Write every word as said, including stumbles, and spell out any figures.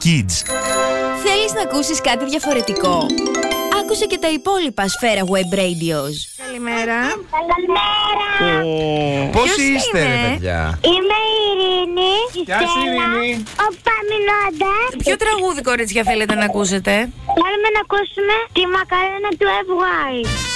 Kids. Θέλεις να ακούσεις κάτι διαφορετικό? Άκουσε και τα υπόλοιπα Σφαίρα Web Radios. Καλημέρα. Καλημέρα. Πώς Ποιος είστε, είναι? ρε παιδιά? Είμαι η Ειρήνη. Γεια σου, Ειρήνη. Ο Παμινώντας. Ποιο τραγούδι, κορίτσια, θέλετε να ακούσετε? Θέλουμε να ακούσουμε τη μακαρένα του εφ γουάι.